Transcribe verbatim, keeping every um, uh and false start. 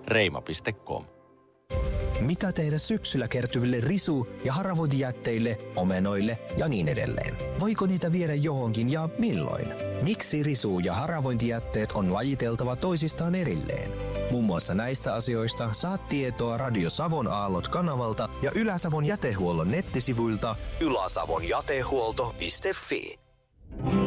reima piste com. Mitä tehdä syksyllä kertyville risu- ja haravointijätteille, omenoille ja niin edelleen? Voiko niitä viedä johonkin ja milloin? Miksi risu- ja haravointijätteet on lajiteltava toisistaan erilleen? Muun muassa näistä asioista saat tietoa Radio Savon Aallot kanavalta ja Ylä-Savon jätehuollon nettisivuilta yläsavonjatehuolto piste fi.